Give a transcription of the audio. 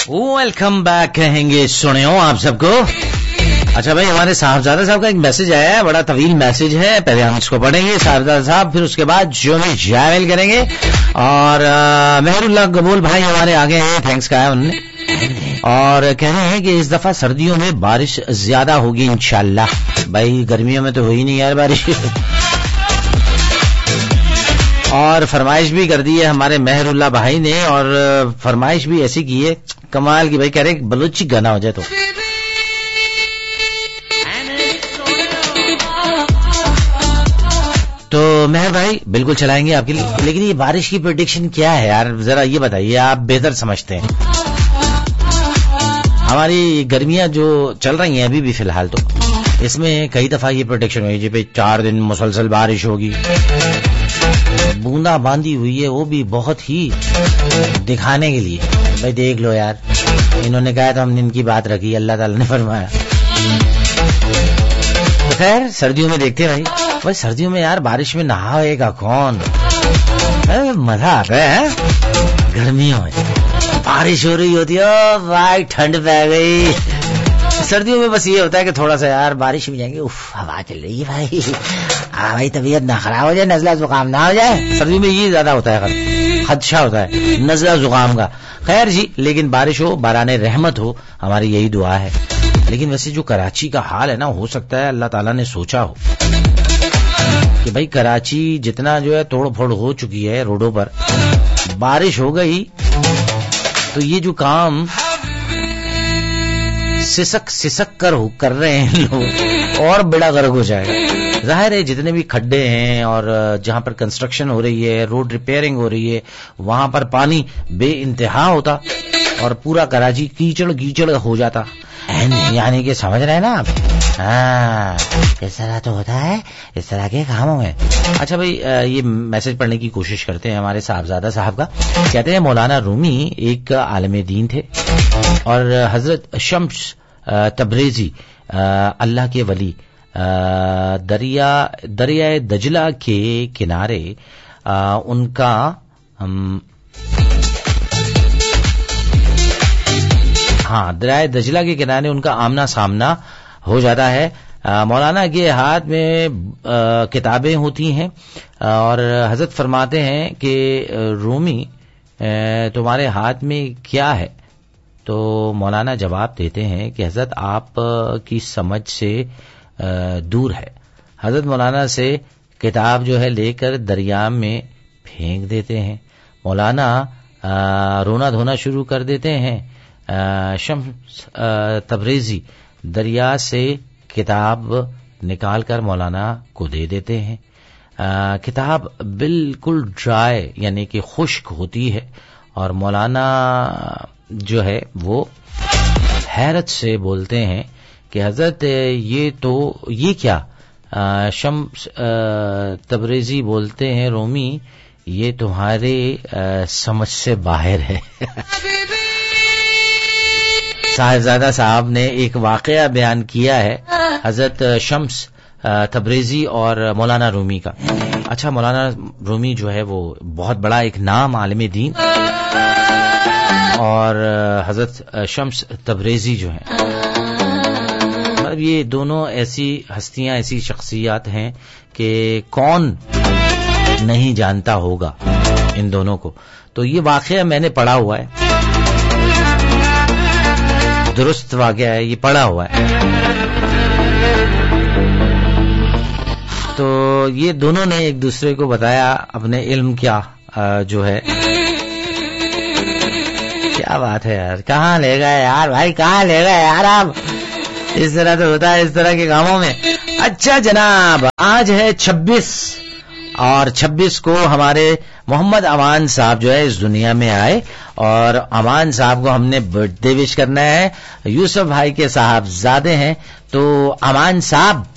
Welcome back कहेंगे सुनियो आप सबको। अच्छा भाई, हमारे साहबजादा साहब का एक मैसेज आया है, बड़ा तवील मैसेज है। पहले हम इसको पढ़ेंगे साहबजादा साहब, फिर उसके बाद जो में जावेल करेंगे। और मेहरुल्लाह कबूल भाई हमारे आगे हैं, थैंक्स कहा है उन्होंने, और कह रहे हैं कि इस दफा सर्दियों में बारिश ज्यादा होगी इंशाल्लाह। भाई गर्मियों में तो हुई नहीं यार बारिश। और फरमाइश भी कर दी है हमारे मेहरुल्लाह भाई ने, और फरमाइश भी ऐसी की है कमाल की। भाई कह रहे बलूची गाना हो जाए तो मेहर भाई बिल्कुल चलाएंगे आपके लिए। लेकिन ये बारिश की प्रेडिक्शन क्या है यार, जरा ये बताइए, आप बेहतर समझते हैं। हमारी गर्मियां जो चल रही हैं अभी भी फिलहाल, तो इसमें कई दफा ये प्रेडिक्शन हुई जी भाई 4 दिन मुसलसल बारिश होगी, बूंदा बांदी हुई है, वो भी बहुत ही दिखाने के लिए। भाई देख लो यार, इन्होंने कहा तो हमने इनकी बात रखी, अल्लाह ताला ने फरमाया। तो खैर सर्दियों में देखते हैं भाई सर्दियों में यार बारिश में नहाएगा कौन, मजा आता है। गर्मियों में बारिश हो रही होती है भाई, ठंड पै गई। सर्दियों में बस ये होता है कि थोड़ा सा यार बारिश में जाएंगे, उफ हवा चल रही है भाई, भाई तबीयत ना खराब हो जाए, नजला जुकाम ना हो जाए। सर्दियों में ये ज्यादा होता है, खदशा होता है नजला जुकाम का। खैर जी, लेकिन बारिश हो, बाराने रहमत हो, हमारी यही दुआ है। लेकिन वैसे जो कराची का हाल है ना, हो सकता है अल्लाह ताला ने सोचा हो कि भाई कराची जितना जो है तोड़ फोड़ हो चुकी है रोडों पर, बारिश हो गई तो ये जो काम सिसक कर रहे हैं लोग, और बेड़ा गर्क हो जाएगा। जाहिर है जितने भी खड्डे हैं और जहां पर कंस्ट्रक्शन हो रही है, रोड रिपेयरिंग हो रही है, वहां पर पानी बे इंतहा होता और पूरा कराची कीचड़ हो जाता। यानी कि समझ रहे हैं ना आप? हाँ, इस तरह तो होता है इस तरह के कामों में। अच्छा भाई, ये मैसेज पढ़ने की कोशिश करते हैं हमारे साहबजादा साहब का। कहते हैं मौलाना रूमी एक आलिम दीन थे और हजरत शम्स तबरेजी अल्लाह के वली दरिया दजला के किनारे उनका दरिया दजला के किनारे उनका आमना सामना हो जाता है। मौलाना के हाथ में किताबें होती हैं और हजरत फरमाते हैं कि रूमी तुम्हारे हाथ में क्या है? तो मौलाना जवाब देते हैं कि हजरत आप की समझ से दूर है। हजरत मौलाना से किताब जो है लेकर दरिया में फेंक देते हैं। मौलाना रोना धोना शुरू कर देते हैं। शम्स तबरेजी दरिया से किताब निकाल कर मौलाना को दे देते हैं। किताब बिल्कुल ड्राई यानी कि खुश्क होती है और मौलाना जो है वो हैरत से बोलते हैं कि हजरत ये क्या? शम्स तबरेजी बोलते हैं रूमी ये तुम्हारे समझ से बाहर है। साहिबजादा साहब ने एक वाकया बयान किया है हजरत शम्स तबरेजी और मौलाना रूमी का। अच्छा, मौलाना रूमी जो है वो बहुत बड़ा एक नाम आलिम दीन और हजरत शम्स तबरेजी जो है, मतलब ये दोनों ऐसी हस्तियां, ऐसी शख्सियत हैं कि कौन नहीं जानता होगा इन दोनों को। तो ये वाकया मैंने पढ़ा हुआ है, दुरुस्त वाकया है, ये पढ़ा हुआ है। तो ये दोनों ने एक दूसरे को बताया अपने इल्म क्या जो है। क्या बात है यार, कहाँ ले गए यार भाई, कहाँ ले गए यार आप? इस तरह तो होता है इस तरह के कामों में। अच्छा जनाब, आज है 26 और 26 को हमारे मोहम्मद अमान साहब जो है इस दुनिया में आए और अमान साहब को हमने बर्थडे विश करना है। यूसुफ भाई के साहबजादे हैं, तो अमान साहब